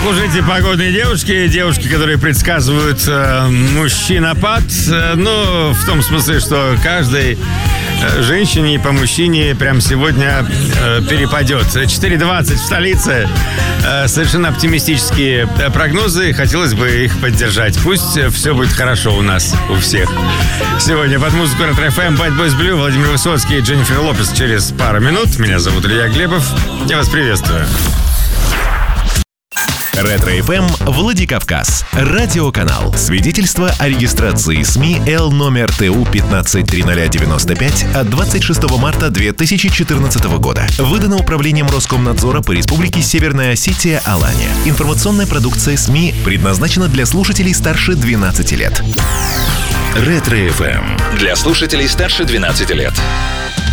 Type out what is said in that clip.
Слушайте, погодные девушки, которые предсказывают мужчинопад, в том смысле, что каждой женщине по мужчине прямо сегодня перепадет. 4:20 в столице. Совершенно оптимистические прогнозы. Хотелось бы их поддержать. Пусть все будет хорошо у нас, у всех. Сегодня под музыку Ретро-ФМ, Bad Boys Blue, Владимир Высоцкий и Дженнифер Лопес через пару минут. Меня зовут Илья Глебов. Я вас приветствую. Ретро-ФМ Владикавказ. Радиоканал. Свидетельство о регистрации СМИ Л номер ТУ 153095 от 26 марта 2014 года. Выдано Управлением Роскомнадзора по Республике Северная Осетия Алания. Информационная продукция СМИ предназначена для слушателей старше 12 лет. Ретро-ФМ. Для слушателей старше 12 лет.